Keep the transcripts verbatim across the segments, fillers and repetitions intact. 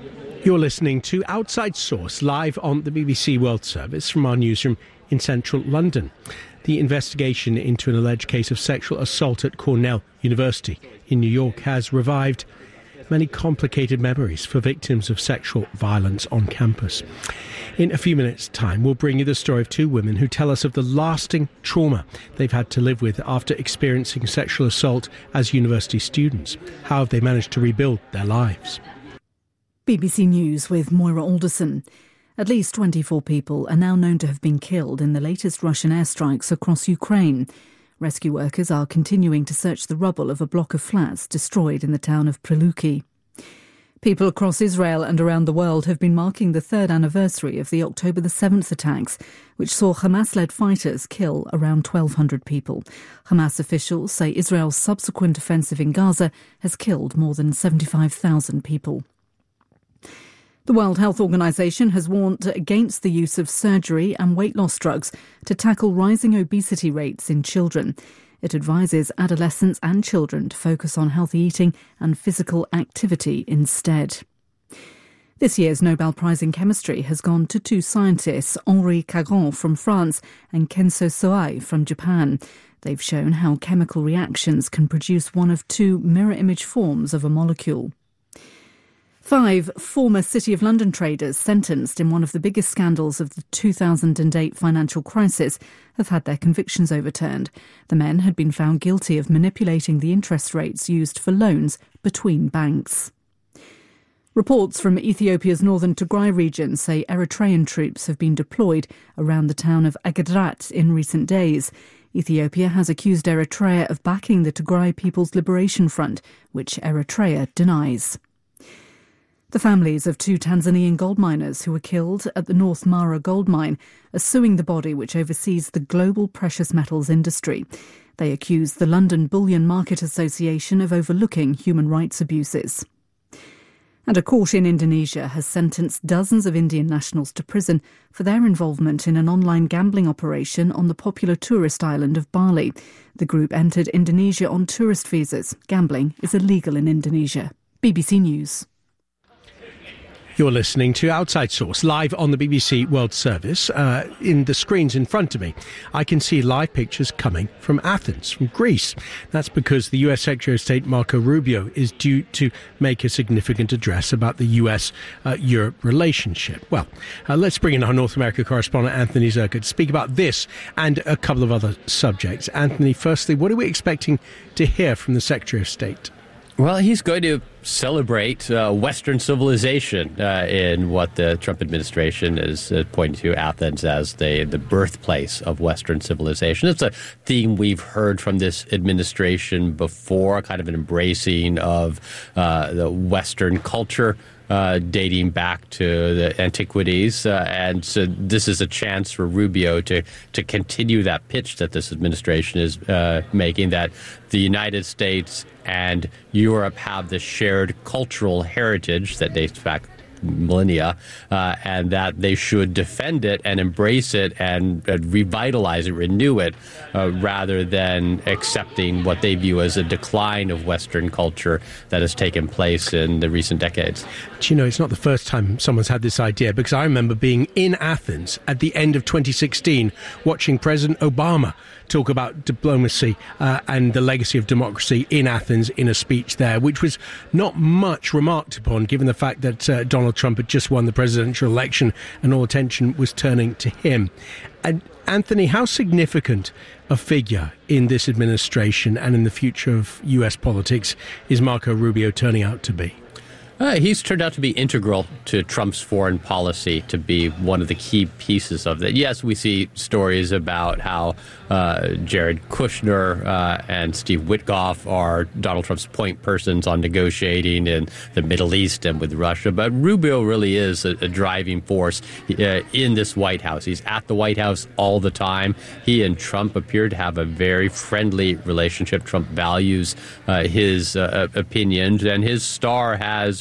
You're listening to Outside Source, live on the B B C World Service from our newsroom in central London. The investigation into an alleged case of sexual assault at Cornell University in New York has revived many complicated memories for victims of sexual violence on campus. In a few minutes' time, we'll bring you the story of two women who tell us of the lasting trauma they've had to live with after experiencing sexual assault as university students. How have they managed to rebuild their lives? B B C News with Moira Alderson. At least twenty-four people are now known to have been killed in the latest Russian airstrikes across Ukraine. Rescue workers are continuing to search the rubble of a block of flats destroyed in the town of Pryluki. People across Israel and around the world have been marking the third anniversary of the October the seventh attacks, which saw Hamas-led fighters kill around twelve hundred people. Hamas officials say Israel's subsequent offensive in Gaza has killed more than seventy-five thousand people. The World Health Organization has warned against the use of surgery and weight loss drugs to tackle rising obesity rates in children. It advises adolescents and children to focus on healthy eating and physical activity instead. This year's Nobel Prize in Chemistry has gone to two scientists, Henri Caron from France and Kenso Soai from Japan. They've shown how chemical reactions can produce one of two mirror image forms of a molecule. Five former City of London traders sentenced in one of the biggest scandals of the two thousand eight financial crisis have had their convictions overturned. The men had been found guilty of manipulating the interest rates used for loans between banks. Reports from Ethiopia's northern Tigray region say Eritrean troops have been deployed around the town of Agedrat in recent days. Ethiopia has accused Eritrea of backing the Tigray People's Liberation Front, which Eritrea denies. The families of two Tanzanian gold miners who were killed at the North Mara gold mine are suing the body which oversees the global precious metals industry. They accuse the London Bullion Market Association of overlooking human rights abuses. And a court in Indonesia has sentenced dozens of Indian nationals to prison for their involvement in an online gambling operation on the popular tourist island of Bali. The group entered Indonesia on tourist visas. Gambling is illegal in Indonesia. B B C News. You're listening to Outside Source, live on the B B C World Service. Uh, in the screens in front of me, I can see live pictures coming from Athens, from Greece. That's because the U S Secretary of State Marco Rubio is due to make a significant address about the U S-Europe uh, relationship. Well, uh, let's bring in our North America correspondent, Anthony Zerka, to speak about this and a couple of other subjects. Anthony, firstly, what are we expecting to hear from the Secretary of State? Well, he's going to celebrate uh, Western civilization uh, in what the Trump administration is uh, pointing to Athens as the, the birthplace of Western civilization. It's a theme we've heard from this administration before, kind of an embracing of uh, the Western culture. Uh, dating back to the antiquities. Uh, and so this is a chance for Rubio to, to continue that pitch that this administration is uh, making, that the United States and Europe have this shared cultural heritage that dates back millennia, uh, and that they should defend it and embrace it and uh, revitalize it, renew it, uh, rather than accepting what they view as a decline of Western culture that has taken place in the recent decades. Do you know, it's not the first time someone's had this idea, because I remember being in Athens at the end of twenty sixteen, watching President Obama talk about diplomacy uh, and the legacy of democracy in Athens in a speech there, which was not much remarked upon, given the fact that uh, Donald Trump had just won the presidential election and all attention was turning to him. And Anthony, how significant a figure in this administration and in the future of U S politics is Marco Rubio turning out to be? Uh, he's turned out to be integral to Trump's foreign policy, to be one of the key pieces of that. Yes, we see stories about how uh, Jared Kushner uh, and Steve Witkoff are Donald Trump's point persons on negotiating in the Middle East and with Russia. But Rubio really is a, a driving force uh, in this White House. He's at the White House all the time. He and Trump appear to have a very friendly relationship. Trump values uh, his uh, opinions, and his star has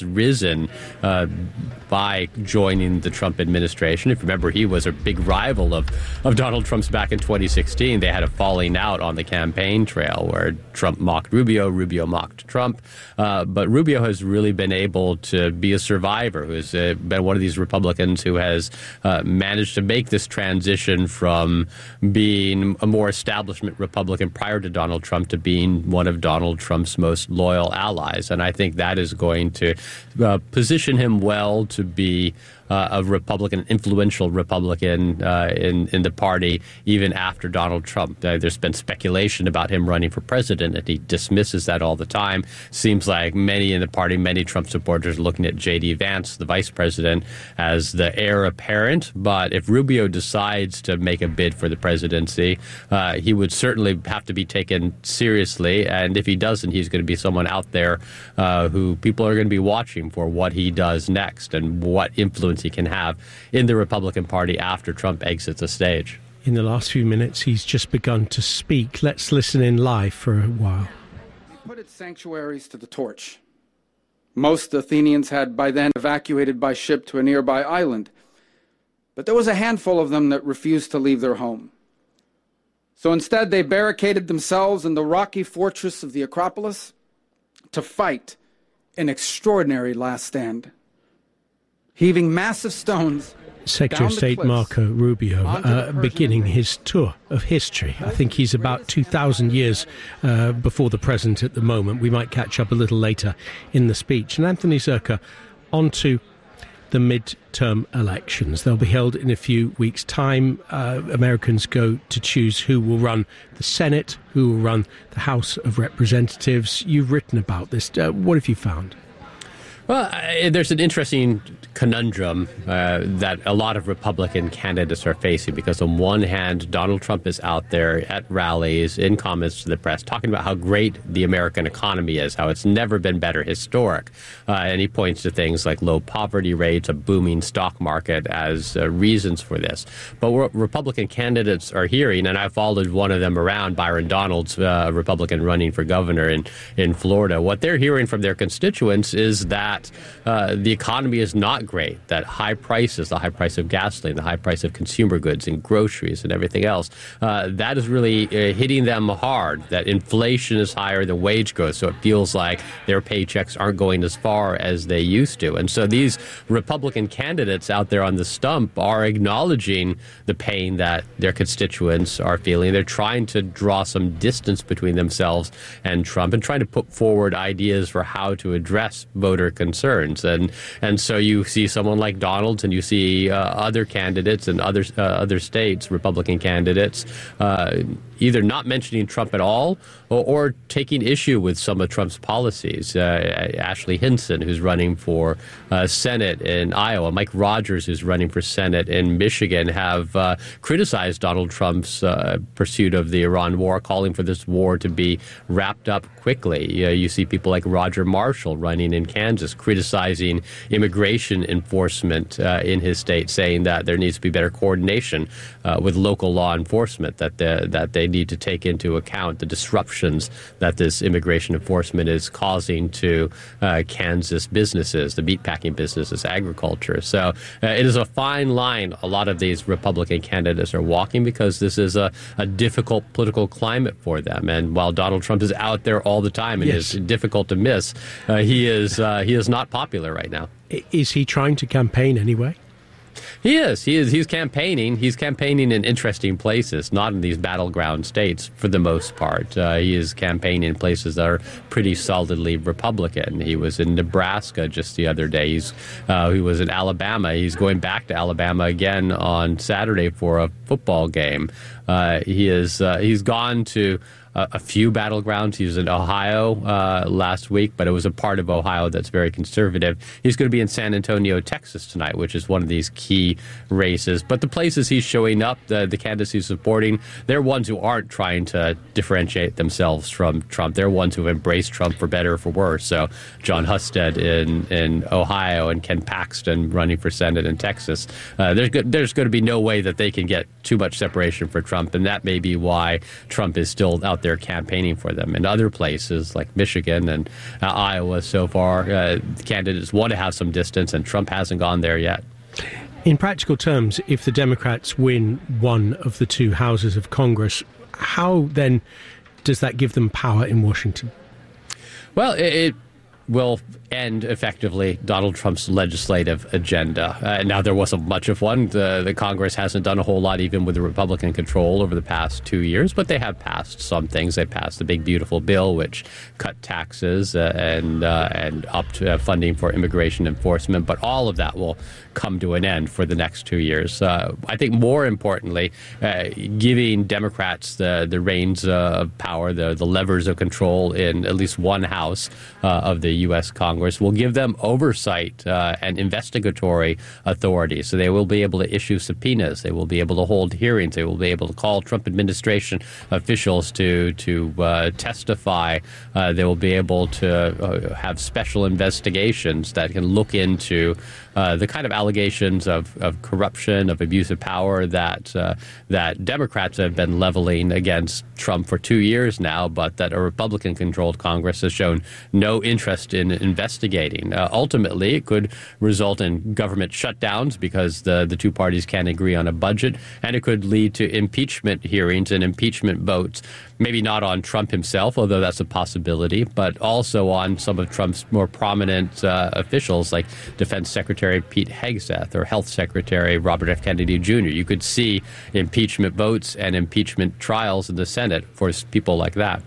has risen uh, by joining the Trump administration. If you remember, he was a big rival of, of Donald Trump's back in twenty sixteen. They had a falling out on the campaign trail where Trump mocked Rubio, Rubio mocked Trump. Uh, but Rubio has really been able to be a survivor, who has uh, been one of these Republicans who has uh, managed to make this transition from being a more establishment Republican prior to Donald Trump to being one of Donald Trump's most loyal allies. And I think that is going to uh, position him well to be uh, a Republican, influential Republican uh, in, in the party, even after Donald Trump. Uh, there's been speculation about him running for president, and he dismisses that all the time. Seems like many in the party, many Trump supporters are looking at J D. Vance, the vice president, as the heir apparent. But if Rubio decides to make a bid for the presidency, uh, he would certainly have to be taken seriously. And if he doesn't, he's going to be someone out there uh, who people are going to be watching for what he does next and what influence he can have in the Republican Party after Trump exits the stage. In the last few minutes, he's just begun to speak. Let's listen in live for a while. He put its sanctuaries to the torch. Most Athenians had by then evacuated by ship to a nearby island, but there was a handful of them that refused to leave their home. So instead, they barricaded themselves in the rocky fortress of the Acropolis to fight an extraordinary last stand, heaving massive stones. Secretary of State Marco Rubio uh, beginning his tour of history. I think he's about two thousand years uh, before the present at the moment. We might catch up a little later in the speech. And Anthony Zurcher, on to the midterm elections. They'll be held in a few weeks' time. Uh, Americans go to choose who will run the Senate, who will run the House of Representatives. You've written about this. Uh, what have you found? Well, uh, there's an interesting conundrum uh, that a lot of Republican candidates are facing, because on one hand, Donald Trump is out there at rallies, in comments to the press, talking about how great the American economy is, how it's never been better, historic. Uh, and he points to things like low poverty rates, a booming stock market as uh, reasons for this. But what Republican candidates are hearing, and I followed one of them around, Byron Donalds, uh, a Republican running for governor in, in Florida, what they're hearing from their constituents is that uh, the economy is not great, that high prices, the high price of gasoline, the high price of consumer goods and groceries and everything else, uh, that is really uh, hitting them hard, that inflation is higher than wage growth, so it feels like their paychecks aren't going as far as they used to. And so these Republican candidates out there on the stump are acknowledging the pain that their constituents are feeling. They're trying to draw some distance between themselves and Trump and trying to put forward ideas for how to address voter concerns. And and so you see someone like Donalds, and you see uh, other candidates in other uh, other states, Republican candidates, uh, either not mentioning Trump at all or, or taking issue with some of Trump's policies. Uh, Ashley Hinson, who's running for uh, Senate in Iowa, Mike Rogers, who's running for Senate in Michigan, have uh, criticized Donald Trump's uh, pursuit of the Iran war, calling for this war to be wrapped up quickly. Uh, you see people like Roger Marshall running in Kansas criticizing immigration enforcement uh, in his state, saying that there needs to be better coordination uh, with local law enforcement, that the, that they need to take into account the disruptions that this immigration enforcement is causing to uh, Kansas businesses, the meatpacking businesses, agriculture. So uh, it is a fine line a lot of these Republican candidates are walking, because this is a, a difficult political climate for them. And while Donald Trump is out there all the time and yes. is difficult to miss, uh, he is uh, he is not popular right now. Is he trying to campaign anyway? He is. He is. He's campaigning. He's campaigning in interesting places, not in these battleground states for the most part. Uh, he is campaigning in places that are pretty solidly Republican. He was in Nebraska just the other day. He's, uh, he was in Alabama. He's going back to Alabama again on Saturday for a football game. Uh, he is. Uh, he's gone to Uh, a few battlegrounds. He was in Ohio uh, last week, but it was a part of Ohio that's very conservative. He's going to be in San Antonio, Texas tonight, which is one of these key races. But the places he's showing up, the, the candidates he's supporting, they're ones who aren't trying to differentiate themselves from Trump. They're ones who embrace Trump for better or for worse. So John Husted in, in Ohio and Ken Paxton running for Senate in Texas. Uh, there's, go- there's going to be no way that they can get too much separation for Trump, and that may be why Trump is still out there campaigning for them. In other places like Michigan and uh, Iowa so far, uh, candidates want to have some distance, and Trump hasn't gone there yet. In practical terms, if the Democrats win one of the two houses of Congress, how then does that give them power in Washington? Well, it, it will end effectively Donald Trump's legislative agenda. Uh, now, there wasn't much of one. The, the Congress hasn't done a whole lot, even with the Republican control over the past two years, but they have passed some things. They passed the big, beautiful bill, which cut taxes uh, and uh, and upped uh, funding for immigration enforcement. But all of that will come to an end for the next two years. Uh, I think more importantly, uh, giving Democrats the, the reins uh, of power, the, the levers of control in at least one house uh, of the U S Congress will give them oversight uh, and investigatory authority. So they will be able to issue subpoenas. They will be able to hold hearings. They will be able to call Trump administration officials to to uh, testify. Uh, they will be able to uh, have special investigations that can look into uh, the kind of allegations of, of corruption, of abuse of power that uh, that Democrats have been leveling against Trump for two years now, but that a Republican-controlled Congress has shown no interest in investigating. Uh, ultimately, it could result in government shutdowns because the, the two parties can't agree on a budget, and it could lead to impeachment hearings and impeachment votes, maybe not on Trump himself, although that's a possibility, but also on some of Trump's more prominent uh, officials like Defense Secretary Pete Hegseth or Health Secretary Robert F. Kennedy Junior You could see impeachment votes and impeachment trials in the Senate for people like that.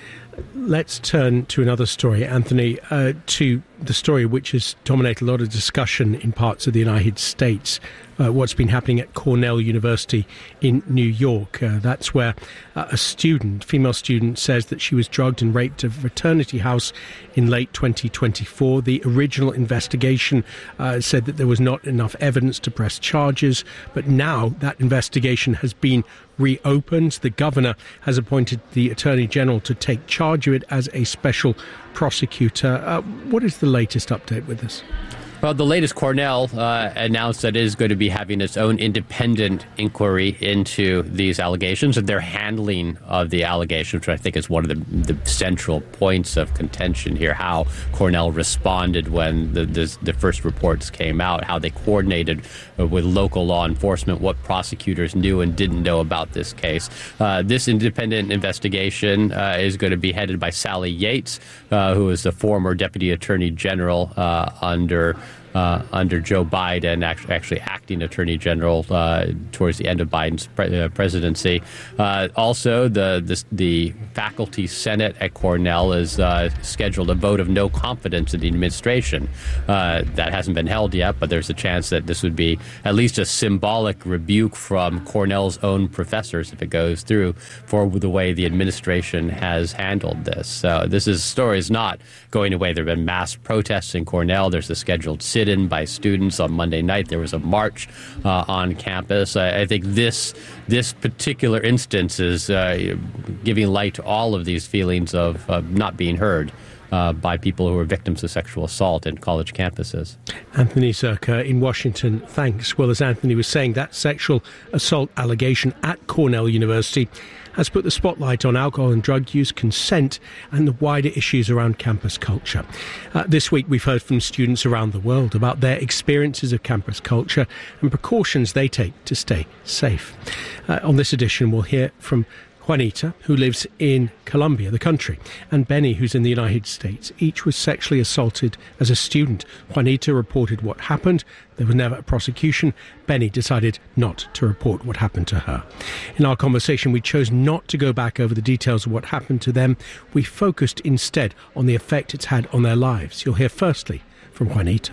Let's turn to another story, Anthony, uh, to the story which has dominated a lot of discussion in parts of the United States, uh, what's been happening at Cornell University in New York. Uh, that's where uh, a student, female student, says that she was drugged and raped at a fraternity house in late twenty twenty-four. The original investigation uh, said that there was not enough evidence to press charges, but now that investigation has been reopened. The governor has appointed the Attorney General to take charge of it as a special prosecutor. Uh, what is the latest update with this? Well, the latest, Cornell uh, announced that it is going to be having its own independent inquiry into these allegations and their handling of the allegations, which I think is one of the, the central points of contention here, how Cornell responded when the, the, the first reports came out, how they coordinated with local law enforcement, what prosecutors knew and didn't know about this case. Uh, this independent investigation uh, is going to be headed by Sally Yates, uh, who is the former Deputy Attorney General uh, under Uh, under Joe Biden, actually, actually acting Attorney General uh, towards the end of Biden's pre- uh, presidency. Uh, also, the, the the faculty senate at Cornell is uh, scheduled a vote of no confidence in the administration. Uh, that hasn't been held yet, but there's a chance that this would be at least a symbolic rebuke from Cornell's own professors, if it goes through, for the way the administration has handled this. So this is story is not going away. There have been mass protests in Cornell. There's a scheduled sit in by students on Monday night. There was a march uh, on campus. I, I think this this particular instance is uh, giving light to all of these feelings of uh, not being heard uh, by people who are victims of sexual assault in college campuses. Anthony Zurcher in Washington, thanks. Well, as Anthony was saying, that sexual assault allegation at Cornell University has put the spotlight on alcohol and drug use, consent, and the wider issues around campus culture. Uh, this week, we've heard from students around the world about their experiences of campus culture and precautions they take to stay safe. Uh, on this edition, we'll hear from Juanita, who lives in Colombia, the country, and Benny, who's in the United States. Each was sexually assaulted as a student. Juanita reported what happened. There was never a prosecution. Benny decided not to report what happened to her. In our conversation, we chose not to go back over the details of what happened to them. We focused instead on the effect it's had on their lives. You'll hear firstly from Juanita.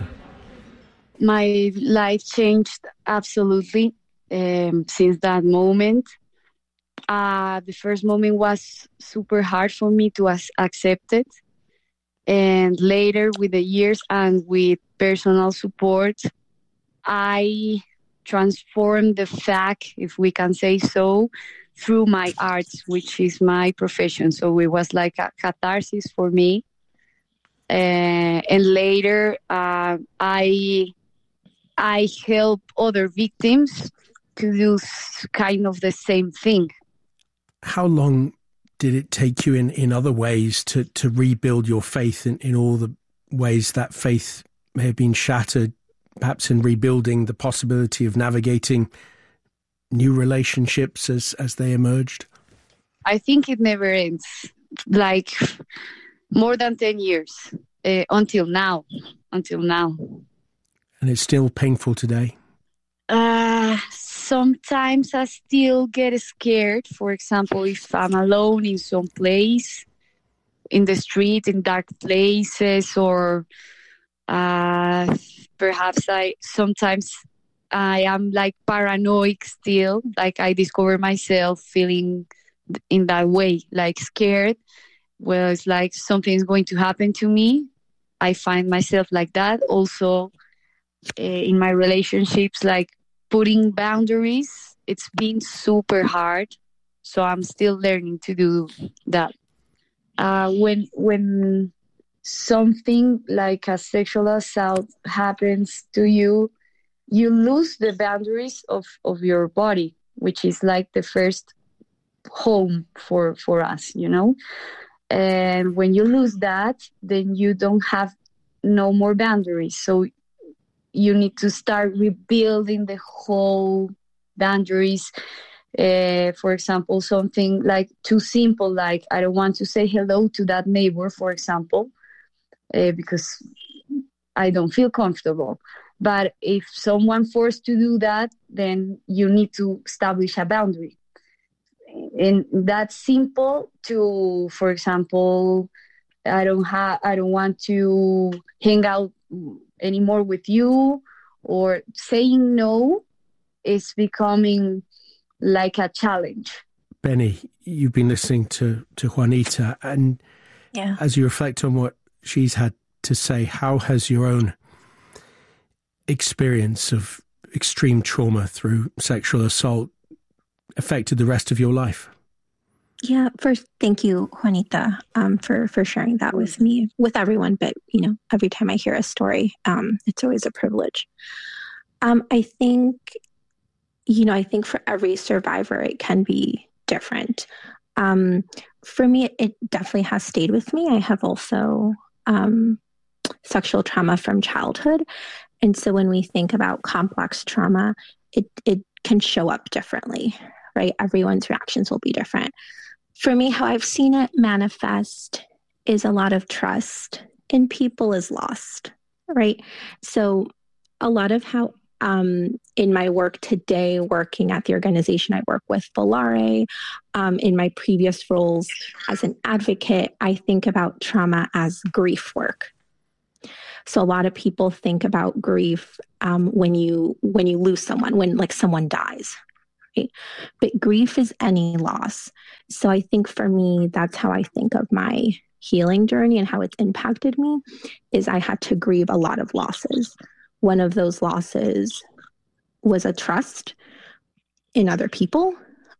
My life changed absolutely um, since that moment. Uh, the first moment was super hard for me to as- accept it. And later, with the years and with personal support, I transformed the fact, if we can say so, through my arts, which is my profession. So it was like a catharsis for me. Uh, and later, uh, I I help other victims to do kind of the same thing. How long did it take you in, in other ways to, to rebuild your faith in, in all the ways that faith may have been shattered, perhaps in rebuilding the possibility of navigating new relationships as, as they emerged? I think it never ends. Like more than ten years uh, until now, until now. And it's still painful today? Uh, sometimes I still get scared. For example, if I'm alone in some place, in the street, in dark places, or uh, perhaps I sometimes I am like paranoid still. Like I discover myself feeling in that way, like scared. Well, it's like something's going to happen to me. I find myself like that. Also, uh, in my relationships, like putting boundaries, it's been super hard. So I'm still learning to do that. Uh, when when something like a sexual assault happens to you, you lose the boundaries of, of your body, which is like the first home for, for us, you know? And when you lose that, then you don't have no more boundaries. So you need to start rebuilding the whole boundaries. Uh, for example, something like too simple, like I don't want to say hello to that neighbor, for example, uh, because I don't feel comfortable. But if someone forced to do that, then you need to establish a boundary. And that's simple to, for example, I don't have, I don't want to hang out anymore with you, or saying no is becoming like a challenge. Benny, you've been listening to, to Juanita, and yeah. as you reflect on what she's had to say, how has your own experience of extreme trauma through sexual assault affected the rest of your life? Yeah, first, thank you, Juanita, um, for, for sharing that with me, with everyone. But, you know, every time I hear a story, um, it's always a privilege. Um, I think, you know, I think for every survivor, it can be different. Um, for me, it, it definitely has stayed with me. I have also um, sexual trauma from childhood. And so when we think about complex trauma, it, it can show up differently, right? Everyone's reactions will be different. For me, how I've seen it manifest is a lot of trust in people is lost, right? So a lot of how um, in my work today, working at the organization I work with, Volare, um, in my previous roles as an advocate, I think about trauma as grief work. So a lot of people think about grief um, when you when you lose someone, when like someone dies. Right? But grief is any loss. So I think for me, that's how I think of my healing journey and how it's impacted me, is I had to grieve a lot of losses. One of those losses was a trust in other people.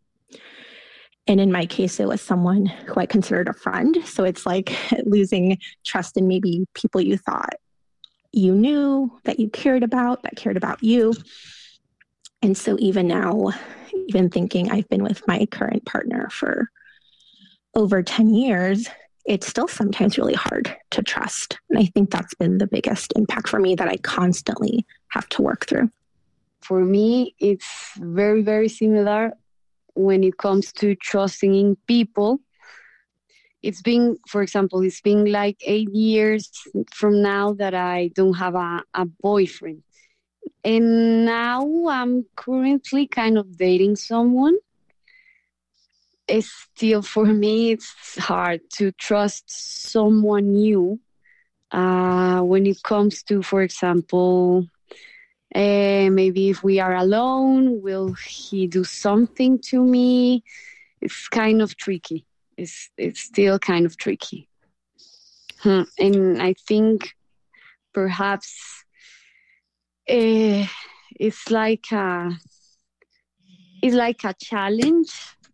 And in my case, it was someone who I considered a friend. So it's like losing trust in maybe people you thought you knew, that you cared about, that cared about you. And so even now, even thinking I've been with my current partner for over ten years, it's still sometimes really hard to trust. And I think that's been the biggest impact for me that I constantly have to work through. For me, it's very, very similar when it comes to trusting in people. It's been, for example, it's been like eight years from now that I don't have a, a boyfriend. And now I'm currently kind of dating someone. It's still, for me, it's hard to trust someone new uh, when it comes to, for example, uh, maybe if we are alone, will he do something to me? It's kind of tricky. It's, it's still kind of tricky. Hmm. And I think perhaps Uh, it's like a, it's like a challenge,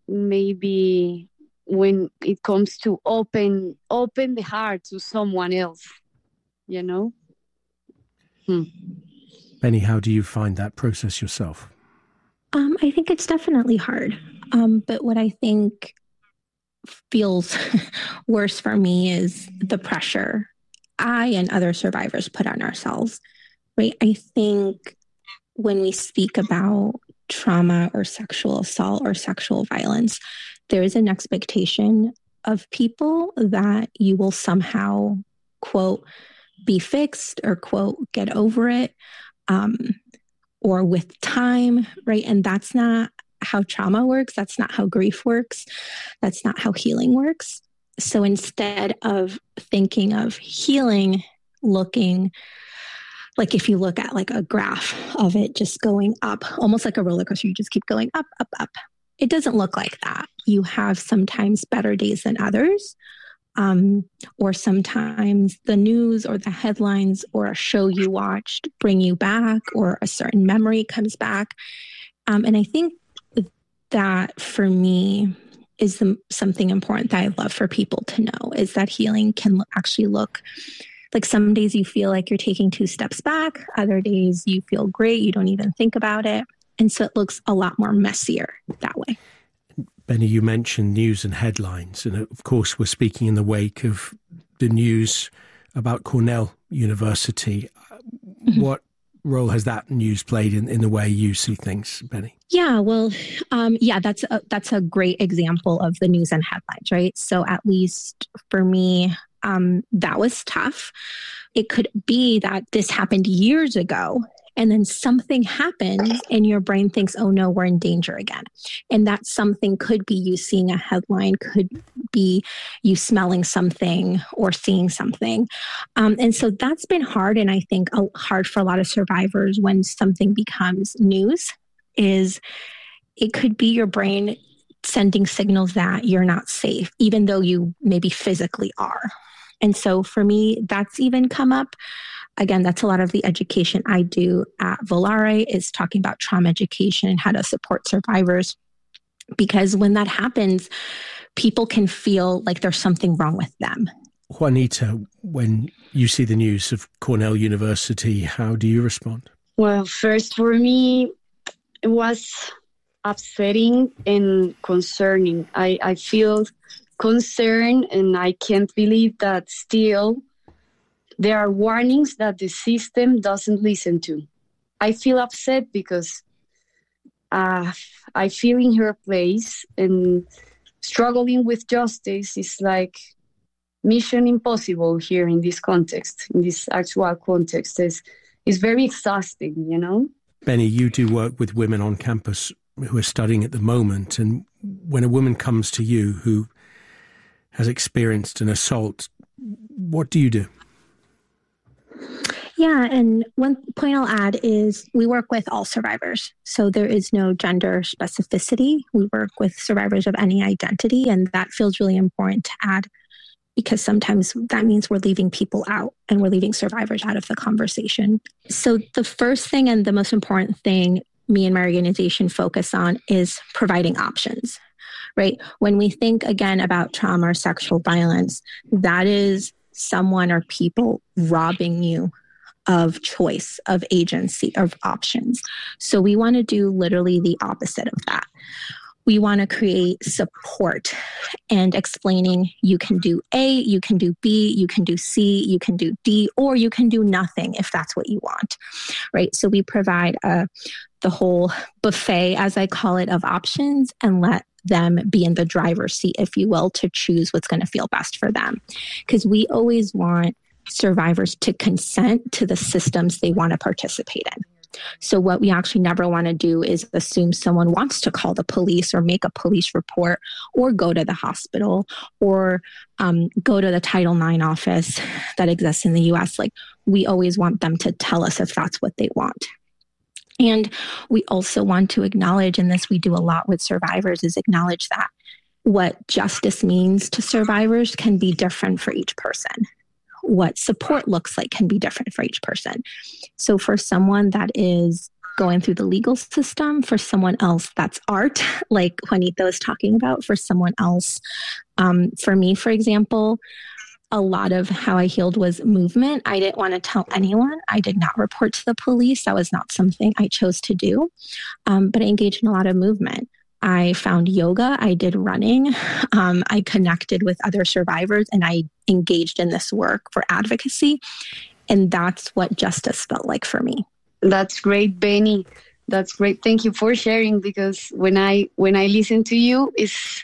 maybe when it comes to open open the heart to someone else, you know. Hmm. Benny, how do you find that process yourself? Um, I think it's definitely hard. Um, but what I think feels worse for me is the pressure I and other survivors put on ourselves, right? I think when we speak about trauma or sexual assault or sexual violence, there is an expectation of people that you will somehow, quote, be fixed or, quote, get over it, um, or with time, right? And that's not how trauma works. That's not how grief works. That's not how healing works. So instead of thinking of healing, looking like if you look at like a graph of it just going up, almost like a roller coaster, you just keep going up, up, up. It doesn't look like that. You have sometimes better days than others, um, or sometimes the news or the headlines or a show you watched bring you back, or a certain memory comes back. Um, and I think that for me is the, something important that I'd love for people to know, is that healing can actually look like some days you feel like you're taking two steps back. Other days you feel great. You don't even think about it. And so it looks a lot more messier that way. Benny, you mentioned news and headlines. And of course, we're speaking in the wake of the news about Cornell University. Mm-hmm. What role has that news played in, in the way you see things, Benny? Yeah, well, um, yeah, that's a, that's a great example of the news and headlines, right? So at least for me, um, that was tough. It could be that this happened years ago, and then something happens and your brain thinks, oh no, we're in danger again. And that something could be you seeing a headline, could be you smelling something or seeing something. Um, and so that's been hard. And I think uh, hard for a lot of survivors when something becomes news, is it could be your brain sending signals that you're not safe, even though you maybe physically are. And so for me, that's even come up. Again, that's a lot of the education I do at Volare, is talking about trauma education and how to support survivors. Because when that happens, people can feel like there's something wrong with them. Juanita, when you see the news of Cornell University, how do you respond? Well, first for me, it was upsetting and concerning. I, I feel concerned, and I can't believe that still there are warnings that the system doesn't listen to. I feel upset because uh, I feel in her place, and struggling with justice is like mission impossible here in this context, in this actual context. It's, it's very exhausting, you know? Benny, you do work with women on campus who are studying at the moment. And when a woman comes to you who has experienced an assault, what do you do? Yeah, and one point I'll add is we work with all survivors. So there is no gender specificity. We work with survivors of any identity, and that feels really important to add, because sometimes that means we're leaving people out and we're leaving survivors out of the conversation. So the first thing and the most important thing me and my organization focus on is providing options, right? When we think again about trauma or sexual violence, that is someone or people robbing you of choice, of agency, of options. So we want to do literally the opposite of that. We want to create support and explaining you can do A, you can do B, you can do C, you can do D, or you can do nothing if that's what you want, right? So we provide uh, the whole buffet, as I call it, of options, and let them be in the driver's seat, if you will, to choose what's going to feel best for them. Because we always want survivors to consent to the systems they want to participate in. So what we actually never want to do is assume someone wants to call the police or make a police report or go to the hospital or um, go to the Title nine office that exists in the U S. Like, we always want them to tell us if that's what they want. And we also want to acknowledge, and this we do a lot with survivors, is acknowledge that what justice means to survivors can be different for each person. What support looks like can be different for each person. So for someone that is going through the legal system, for someone else that's art, like Juanita was talking about, for someone else, um, for me, for example, a lot of how I healed was movement. I didn't want to tell anyone. I did not report to the police. That was not something I chose to do. Um, but I engaged in a lot of movement. I found yoga, I did running, um, I connected with other survivors, and I engaged in this work for advocacy. And that's what justice felt like for me. That's great, Benny. That's great. Thank you for sharing, because when I when I listen to you, it's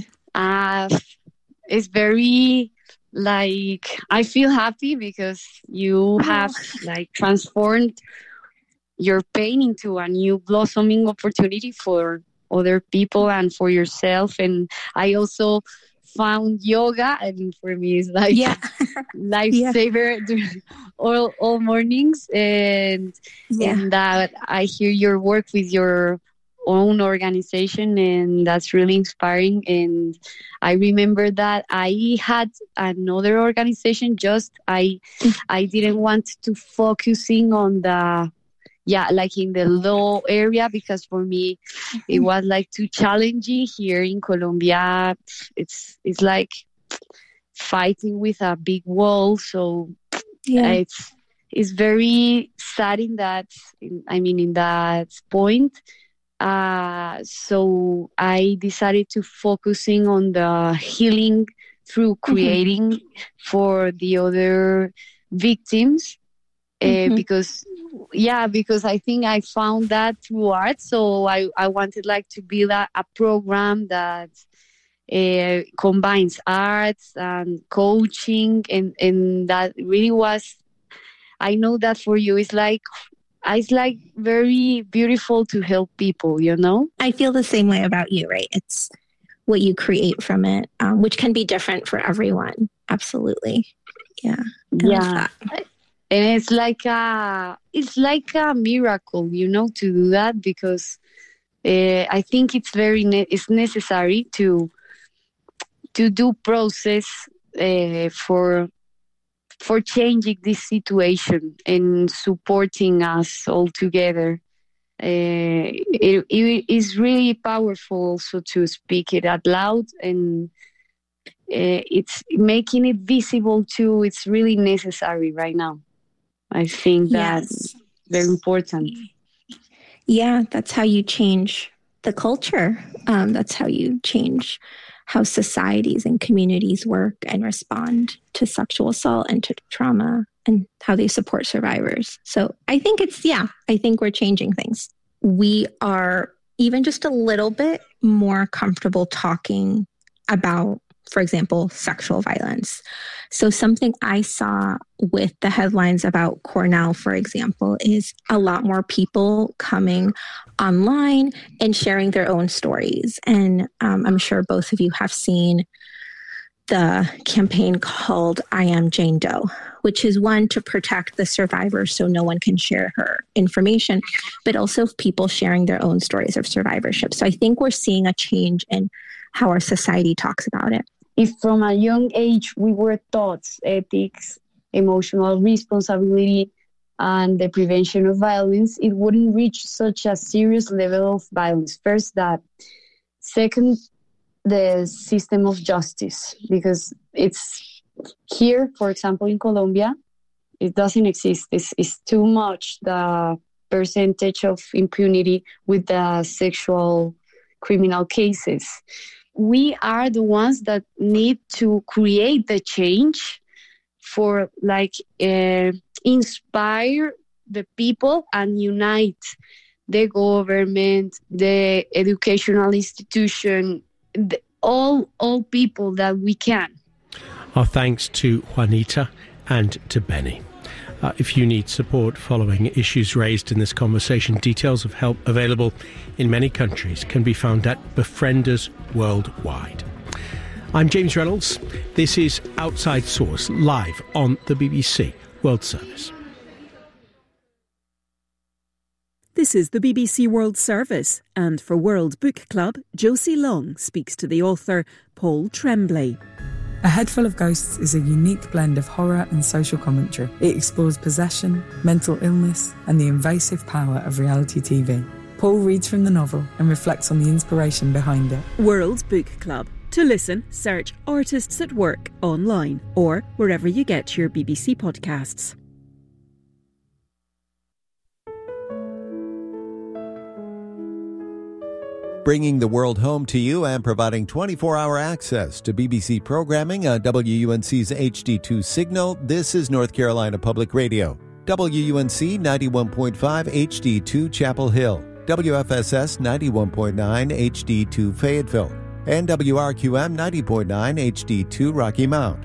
uh, it's very like I feel happy because you have like transformed your pain into a new blossoming opportunity for other people and for yourself. And I also found yoga, and for me it's like yeah. lifesaver yeah. all all mornings. And yeah. and that I hear your work with your own organization, and that's really inspiring. And I remember that I had another organization, just I I didn't want to focusing on the yeah like in the law area, because for me it was like too challenging. Here in Colombia, it's it's like fighting with a big wall, so yeah. it's it's very sad in that in, I mean in that point. Uh, so I decided to focusing on the healing through creating mm-hmm. for the other victims, mm-hmm. uh, because yeah, because I think I found that through art. So I, I wanted like to build a, a program that uh, combines arts and coaching, and, and that really was, I know that for you it's like it's like very beautiful to help people, you know? I feel the same way about you, right? It's what you create from it, um, which can be different for everyone. Absolutely. Yeah. I yeah. And it's like a, it's like a miracle, you know, to do that, because uh, I think it's very, ne- it's necessary to, to do process uh, for for changing this situation and supporting us all together. Uh, it, it is really powerful also to speak it out loud, and uh, it's making it visible too. It's really necessary right now. I think that's yes. very important. Yeah, that's how you change the culture. Um, that's how you change how societies and communities work and respond to sexual assault and to trauma, and how they support survivors. So I think it's, yeah, I think we're changing things. We are even just a little bit more comfortable talking about, for example, sexual violence. So something I saw with the headlines about Cornell, for example, is a lot more people coming online and sharing their own stories. And um, I'm sure both of you have seen the campaign called I Am Jane Doe, which is one to protect the survivor so no one can share her information, but also people sharing their own stories of survivorship. So I think we're seeing a change in how our society talks about it. If from a young age we were taught ethics, emotional responsibility, and the prevention of violence, it wouldn't reach such a serious level of violence. First, that. Second, the system of justice, because it's here, for example, in Colombia, it doesn't exist. It's, it's too much the percentage of impunity with the sexual criminal cases. We are the ones that need to create the change for like uh, inspire the people and unite the government, the educational institution, the, all all people that we can. Our thanks to Juanita and to Benny. Uh, if you need support following issues raised in this conversation, details of help available in many countries can be found at Befrienders Worldwide. I'm James Reynolds. This is Outside Source, live on the B B C World Service. This is the B B C World Service, and for World Book Club, Josie Long speaks to the author Paul Tremblay. A Head Full of Ghosts is a unique blend of horror and social commentary. It explores possession, mental illness, and the invasive power of reality T V. Paul reads from the novel and reflects on the inspiration behind it. World Book Club. To listen, search Artists at Work online or wherever you get your B B C podcasts. bringing the world home to you and providing twenty-four hour access to B B C programming on W U N C's H D two signal. This is North Carolina Public Radio. W U N C ninety-one point five H D two Chapel Hill, W F S S ninety-one point nine H D two Fayetteville, and W R Q M ninety point nine H D two Rocky Mount.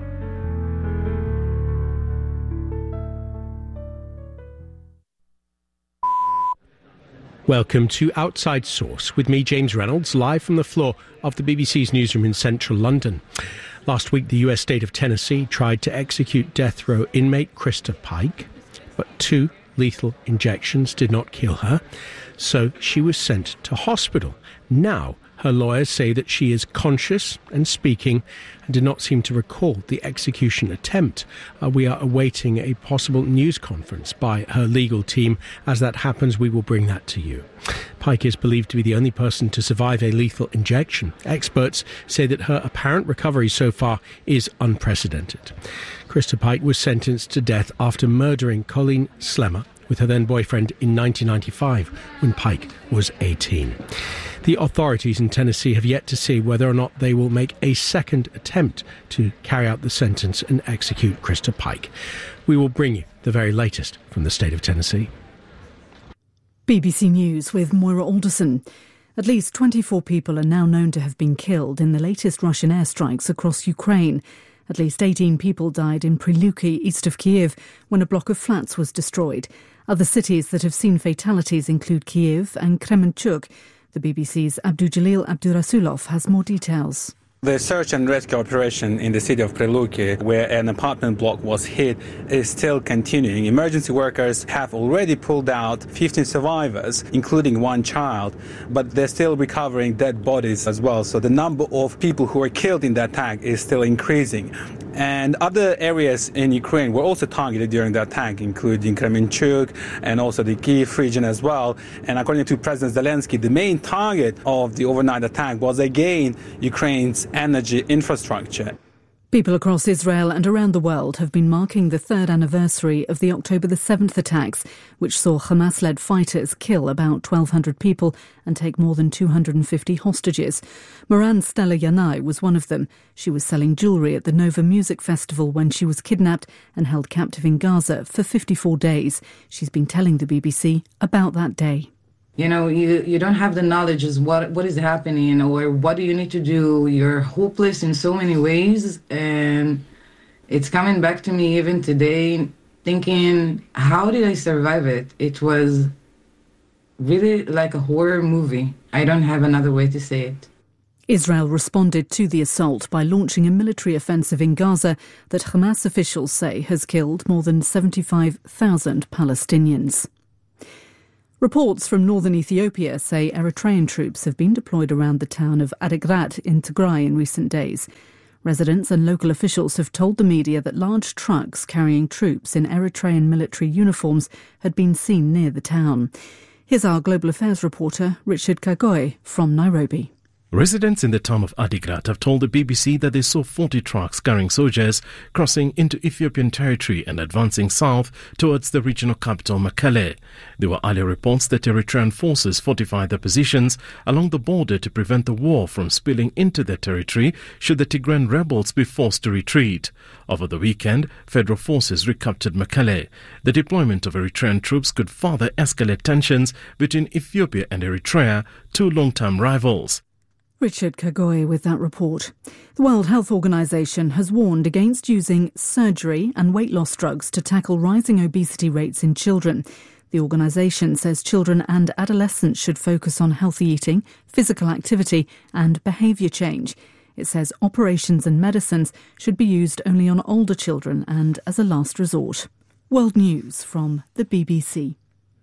Welcome to Outside Source with me, James Reynolds, live from the floor of the B B C's newsroom in central London. Last week, the U S state of Tennessee tried to execute death row inmate Krista Pike, but two lethal injections did not kill her, so she was sent to hospital. Now, her lawyers say that she is conscious and speaking and did not seem to recall the execution attempt. Uh, we are awaiting a possible news conference by her legal team. As that happens, we will bring that to you. Pike is believed to be the only person to survive a lethal injection. Experts say that her apparent recovery so far is unprecedented. Krista Pike was sentenced to death after murdering Colleen Slemmer with her then boyfriend in nineteen ninety-five when Pike was eighteen. The authorities in Tennessee have yet to see whether or not they will make a second attempt to carry out the sentence and execute Krista Pike. We will bring you the very latest from the state of Tennessee. B B C News with Moira Alderson. At least twenty-four people are now known to have been killed in the latest Russian airstrikes across Ukraine. At least eighteen people died in Prilupki, east of Kyiv, when a block of flats was destroyed. Other cities that have seen fatalities include Kyiv and Kremenchuk. The B B C's Abdujalil Abdurasulov has more details. The search and rescue operation in the city of Prilupki, where an apartment block was hit, is still continuing. Emergency workers have already pulled out fifteen survivors, including one child, but they're still recovering dead bodies as well. So the number of people who were killed in that attack is still increasing. And other areas in Ukraine were also targeted during the attack, including Kremenchuk and also the Kyiv region as well. And according to President Zelensky, the main target of the overnight attack was again Ukraine's energy infrastructure. People across Israel and around the world have been marking the third anniversary of the October the seventh attacks, which saw Hamas-led fighters kill about twelve hundred people and take more than two hundred fifty hostages. Moran Stella Yanai was one of them. She was selling jewellery at the Nova Music Festival when she was kidnapped and held captive in Gaza for fifty-four days. She's been telling the B B C about that day. You know, you, you don't have the knowledge of what, what is happening or what do you need to do. You're hopeless in so many ways. And it's coming back to me even today thinking, how did I survive it? It was really like a horror movie. I don't have another way to say it. Israel responded to the assault by launching a military offensive in Gaza that Hamas officials say has killed more than seventy-five thousand Palestinians. Reports from northern Ethiopia say Eritrean troops have been deployed around the town of Adigrat in Tigray in recent days. Residents and local officials have told the media that large trucks carrying troops in Eritrean military uniforms had been seen near the town. Here's our Global Affairs reporter, Richard Kagoy, from Nairobi. Residents in the town of Adigrat have told the B B C that they saw forty trucks carrying soldiers crossing into Ethiopian territory and advancing south towards the regional capital Mekelle. There were earlier reports that Eritrean forces fortified their positions along the border to prevent the war from spilling into their territory should the Tigrayan rebels be forced to retreat. Over the weekend, federal forces recaptured Mekelle. The deployment of Eritrean troops could further escalate tensions between Ethiopia and Eritrea, two long-term rivals. Richard Kagoy with that report. The World Health Organization has warned against using surgery and weight loss drugs to tackle rising obesity rates in children. The organization says children and adolescents should focus on healthy eating, physical activity and behavior change. It says operations and medicines should be used only on older children and as a last resort. World News from the B B C.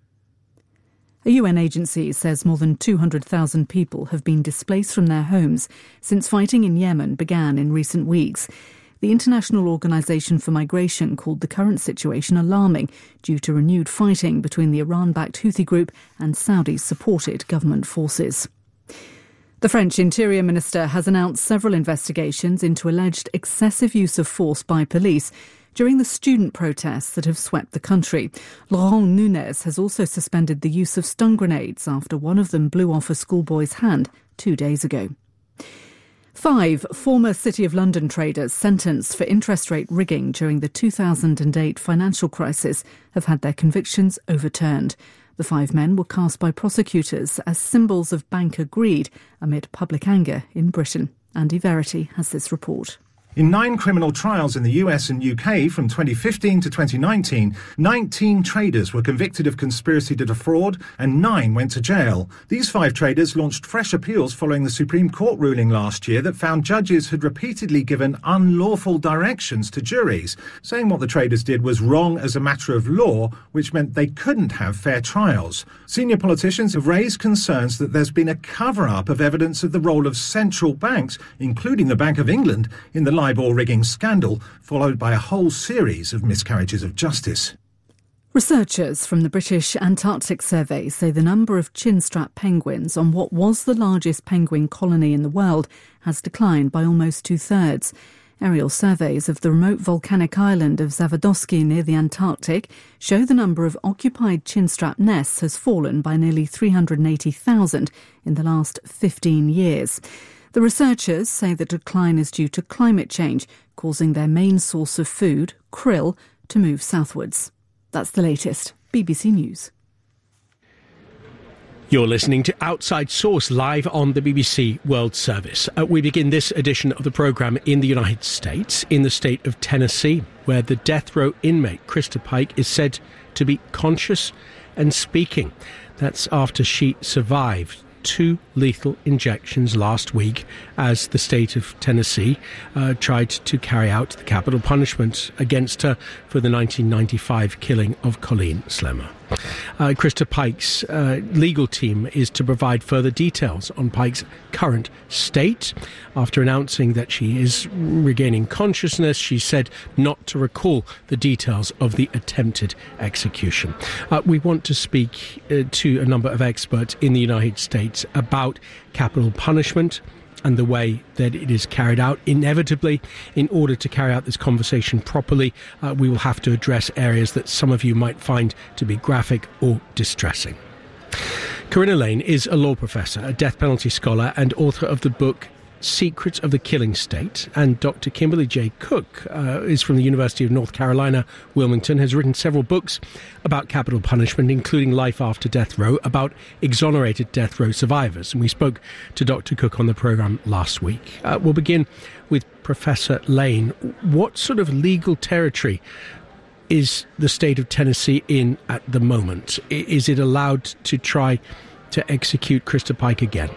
A U N agency says more than two hundred thousand people have been displaced from their homes since fighting in Yemen began in recent weeks. The International Organization for Migration called the current situation alarming due to renewed fighting between the Iran-backed Houthi group and Saudi-supported government forces. The French Interior Minister has announced several investigations into alleged excessive use of force by police during the student protests that have swept the country. Laurent Nunez has also suspended the use of stun grenades after one of them blew off a schoolboy's hand two days ago. Five former City of London traders sentenced for interest rate rigging during the two thousand eight financial crisis have had their convictions overturned. The five men were cast by prosecutors as symbols of banker greed amid public anger in Britain. Andy Verity has this report. In nine criminal trials in the U S and U K from twenty fifteen to twenty nineteen, nineteen traders were convicted of conspiracy to defraud and nine went to jail. These five traders launched fresh appeals following the Supreme Court ruling last year that found judges had repeatedly given unlawful directions to juries, saying what the traders did was wrong as a matter of law, which meant they couldn't have fair trials. Senior politicians have raised concerns that there's been a cover-up of evidence of the role of central banks, including the Bank of England, in the LIBOR rigging scandal, followed by a whole series of miscarriages of justice. Researchers from the British Antarctic Survey say the number of chinstrap penguins on what was the largest penguin colony in the world has declined by almost two-thirds. Aerial surveys of the remote volcanic island of Zavadovsky near the Antarctic show the number of occupied chinstrap nests has fallen by nearly three hundred eighty thousand in the last fifteen years. The researchers say the decline is due to climate change, causing their main source of food, krill, to move southwards. That's the latest. B B C News. You're listening to Outside Source live on the B B C World Service. Uh, we begin this edition of the programme in the United States, in the state of Tennessee, where the death row inmate Krista Pike is said to be conscious and speaking. That's after she survived two lethal injections last week as the state of Tennessee uh, tried to carry out the capital punishment against her for the nineteen ninety-five killing of Colleen Slemmer. Uh, Krista Pike's uh, legal team is to provide further details on Pike's current state. After announcing that she is regaining consciousness, she said not to recall the details of the attempted execution. Uh, we want to speak uh, to a number of experts in the United States about capital punishment and the way that it is carried out. Inevitably, in order to carry out this conversation properly, uh, we will have to address areas that some of you might find to be graphic or distressing. Corinna Lane is a law professor, a death penalty scholar, and author of the book Secrets of the Killing State, and Doctor Kimberly J. Cook uh, is from the University of North Carolina, Wilmington, has written several books about capital punishment, including Life After Death Row, about exonerated death row survivors. And we spoke to Doctor Cook on the programme last week. Uh, we'll begin with Professor Lane. What sort of legal territory is the state of Tennessee in at the moment? Is it allowed to try to execute Krista Pike again?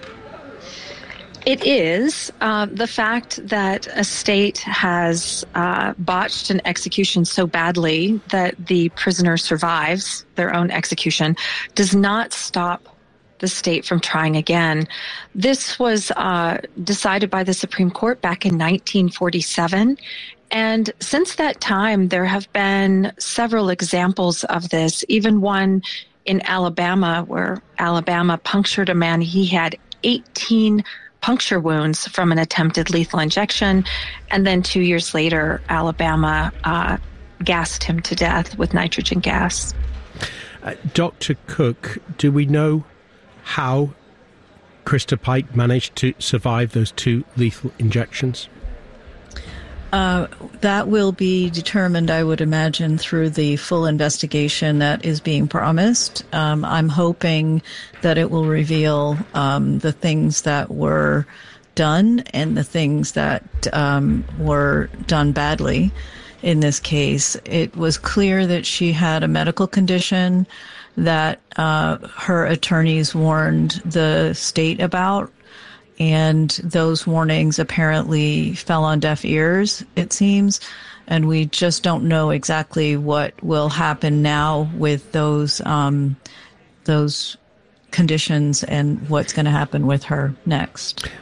It is. Uh, the fact that a state has uh, botched an execution so badly that the prisoner survives their own execution does not stop the state from trying again. This was uh, decided by the Supreme Court back in nineteen forty-seven. And since that time, there have been several examples of this, even one in Alabama where Alabama punctured a man. He had eighteen puncture wounds from an attempted lethal injection. And then two years later, Alabama uh, gassed him to death with nitrogen gas. Uh, Doctor Cook, do we know how Krista Pike managed to survive those two lethal injections? Uh, that will be determined, I would imagine, through the full investigation that is being promised. Um, I'm hoping that it will reveal um, the things that were done and the things that um, were done badly in this case. It was clear that she had a medical condition that uh, her attorneys warned the state about. And those warnings apparently fell on deaf ears, it seems. And we just don't know exactly what will happen now with those um, those conditions and what's going to happen with her next.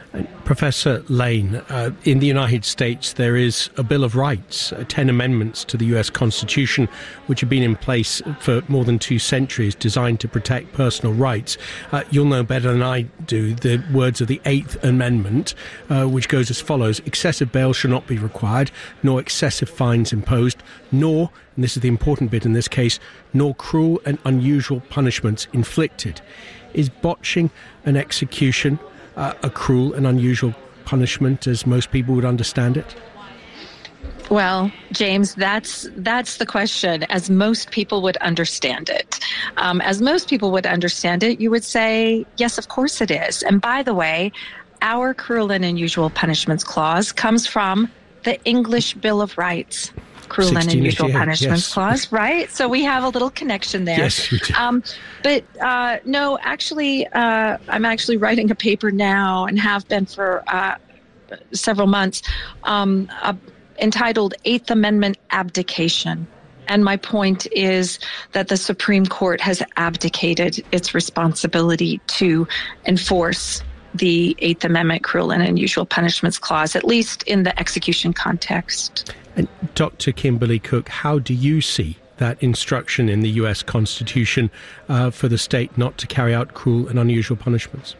Professor Lane, uh, in the United States there is a Bill of Rights, uh, ten amendments to the U S Constitution, which have been in place for more than two centuries, designed to protect personal rights. Uh, you'll know better than I do the words of the Eighth Amendment, uh, which goes as follows: excessive bail shall not be required, nor excessive fines imposed, nor, and this is the important bit in this case, nor cruel and unusual punishments inflicted. Is botching an execution Uh, a cruel and unusual punishment, as most people would understand it? Well, James, that's that's the question, as most people would understand it. Um, as most people would understand it, you would say, yes, of course it is. And by the way, our cruel and unusual punishments clause comes from the English Bill of Rights. Cruel and Unusual Punishments yes. Clause, right? So we have a little connection there. Yes, we do. Um, but uh, no, actually, uh, I'm actually writing a paper now and have been for uh, several months um, uh, entitled Eighth Amendment Abdication. And my point is that the Supreme Court has abdicated its responsibility to enforce the Eighth Amendment Cruel and Unusual Punishments Clause, at least in the execution context. And Doctor Kimberly Cook, how do you see that instruction in the U S Constitution uh, for the state not to carry out cruel and unusual punishments?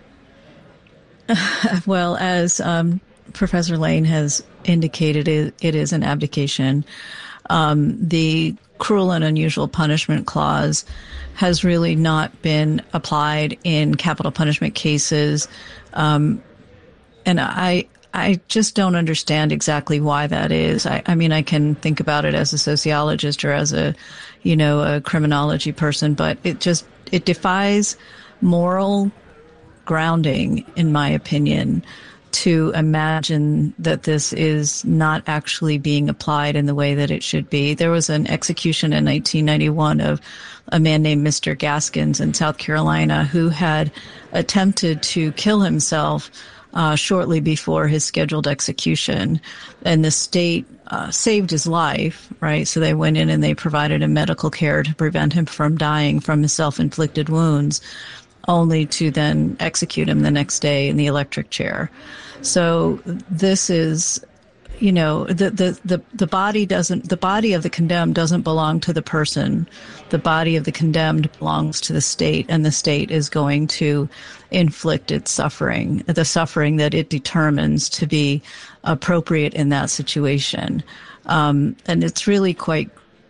Well, as um, Professor Lane has indicated, it, it is an abdication. Um, the Cruel and Unusual Punishment Clause has really not been applied in capital punishment cases. Um, and I I just don't understand exactly why that is. I, I mean, I can think about it as a sociologist or as a, you know, a criminology person, but it just, it defies moral grounding, in my opinion, to imagine that this is not actually being applied in the way that it should be. There was an execution in nineteen ninety-one of a man named Mister Gaskins in South Carolina who had attempted to kill himself Uh, shortly before his scheduled execution, and the state uh, saved his life, right? So they went in and they provided him medical care to prevent him from dying from his self-inflicted wounds, only to then execute him the next day in the electric chair. So this is, you know, the, the, the, the body doesn't, the body of the condemned doesn't belong to the person. The body of the condemned belongs to the state, and the state is going to inflict its suffering, the suffering that it determines to be appropriate in that situation. Um, and it's really quite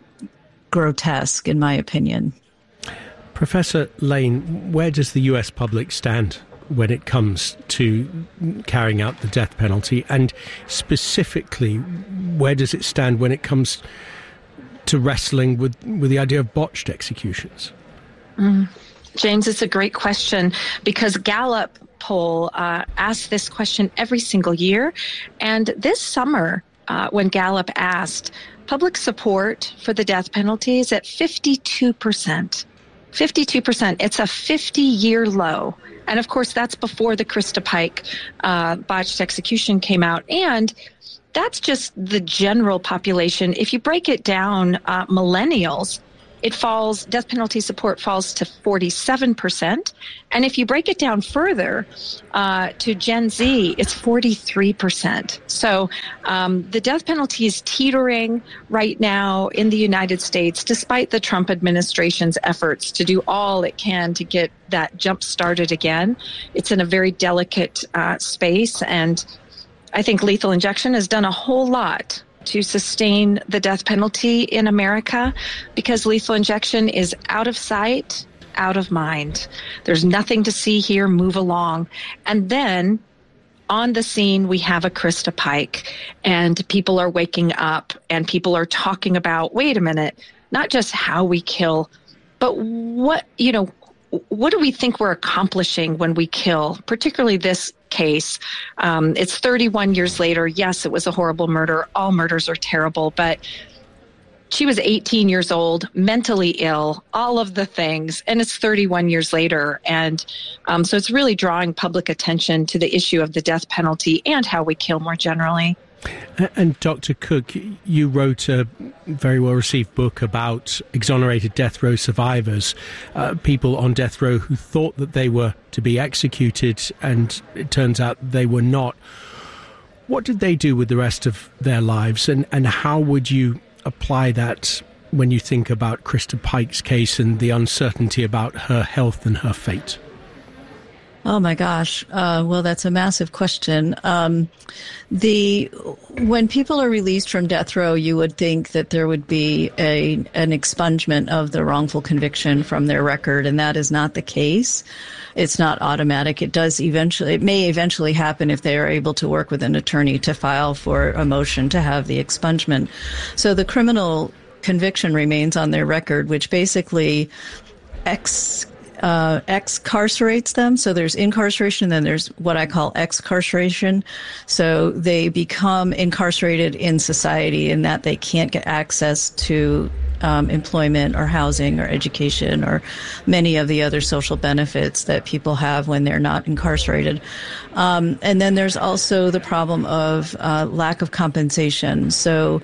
grotesque, in my opinion. Professor Lane, where does the U S public stand when it comes to carrying out the death penalty? And specifically, where does it stand when it comes to wrestling with, with the idea of botched executions? Mm. James, it's a great question, because Gallup poll uh, asks this question every single year. And this summer, uh, when Gallup asked, public support for the death penalty is at fifty-two percent. fifty-two percent. It's a fifty-year low. And of course, that's before the Krista Pike uh, botched execution came out. And that's just the general population. If you break it down, uh, millennials, it falls, death penalty support falls to forty-seven percent. And if you break it down further uh, to Gen Z, it's forty-three percent. So um, the death penalty is teetering right now in the United States, despite the Trump administration's efforts to do all it can to get that jump started again. It's in a very delicate uh, space. And I think lethal injection has done a whole lot to sustain the death penalty in America, because lethal injection is out of sight, out of mind. There's nothing to see here, move along. And then on the scene, we have a Krista Pike, and people are waking up and people are talking about, wait a minute, not just how we kill, but what, you know, what do we think we're accomplishing when we kill, particularly this case? Um, it's thirty-one years later. Yes, it was a horrible murder. All murders are terrible, but she was eighteen years old, mentally ill, all of the things, and it's thirty-one years later. And um, so it's really drawing public attention to the issue of the death penalty and how we kill more generally. And Doctor Cook, you wrote a very well-received book about exonerated death row survivors, uh, people on death row who thought that they were to be executed, and it turns out they were not. What did they do with the rest of their lives, and, and how would you apply that when you think about Krista Pike's case and the uncertainty about her health and her fate? Oh my gosh. Uh, well, that's a massive question. Um, the when people are released from death row, you would think that there would be a an expungement of the wrongful conviction from their record, and that is not the case. It's not automatic. It does eventually, it may eventually happen if they are able to work with an attorney to file for a motion to have the expungement. So the criminal conviction remains on their record, which basically ex Uh, excarcerates them. So there's incarceration, then there's what I call excarceration. So they become incarcerated in society in that they can't get access to um, employment or housing or education or many of the other social benefits that people have when they're not incarcerated. Um, and then there's also the problem of uh, lack of compensation. So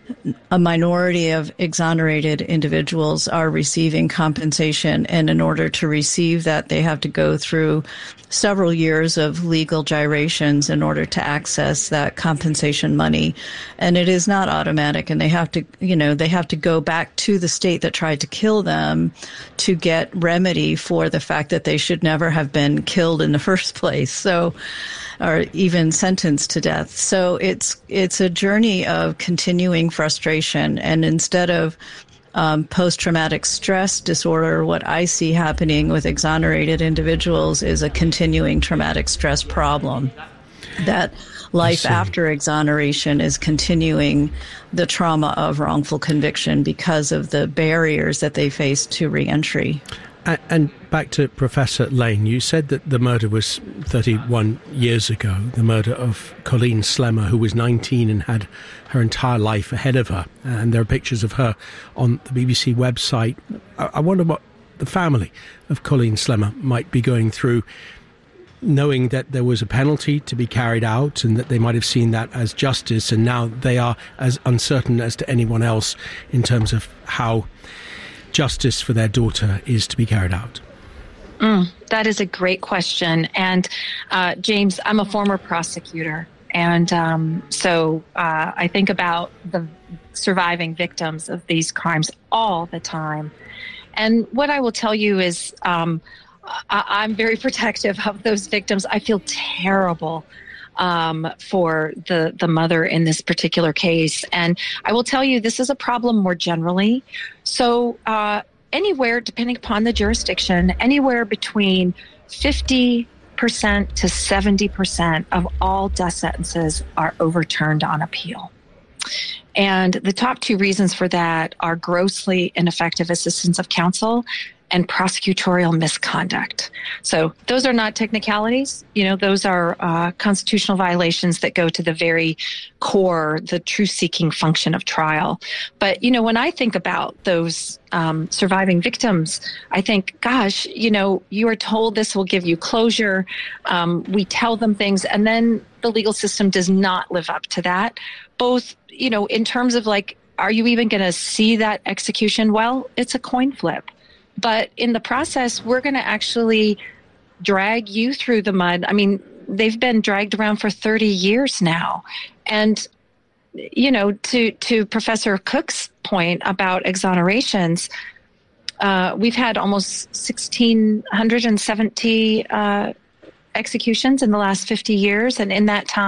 a minority of exonerated individuals are receiving compensation, and in order to receive that, they have to go through several years of legal gyrations in order to access that compensation money. And it is not automatic, and they have to, you know, they have to go back to the state that tried to kill them to get remedy for the fact that they should never have been killed in the first place. So, or even sentenced to death. So it's it's a journey of continuing frustration. And instead of um, post-traumatic stress disorder, what I see happening with exonerated individuals is a continuing traumatic stress problem. That life after exoneration is continuing the trauma of wrongful conviction because of the barriers that they face to reentry. And back to Professor Lane, you said that the murder was thirty-one years ago, the murder of Colleen Slemmer, who was nineteen and had her entire life ahead of her. And there are pictures of her on the B B C website. I wonder what the family of Colleen Slemmer might be going through, knowing that there was a penalty to be carried out and that they might have seen that as justice, and now they are as uncertain as to anyone else in terms of how justice for their daughter is to be carried out. Mm, that is a great question. And uh, James, I'm a former prosecutor. And um, so uh, I think about the surviving victims of these crimes all the time. And what I will tell you is um, I- I'm very protective of those victims. I feel terrible Um, for the, the mother in this particular case. And I will tell you, this is a problem more generally. So uh, anywhere, depending upon the jurisdiction, anywhere between fifty percent to seventy percent of all death sentences are overturned on appeal. And the top two reasons for that are grossly ineffective assistance of counsel and prosecutorial misconduct. So those are not technicalities. You know, those are uh, constitutional violations that go to the very core, the truth-seeking function of trial. But, you know, when I think about those um, surviving victims, I think, gosh, you know, you are told this will give you closure. Um, we tell them things, and then the legal system does not live up to that. Both, you know, in terms of like, are you even going to see that execution? Well, it's a coin flip. But in the process, we're going to actually drag you through the mud. I mean, they've been dragged around for thirty years now. And, you know, to, to Professor Cook's point about exonerations, uh, we've had almost one thousand six hundred seventy uh, executions in the last fifty years. And in that time,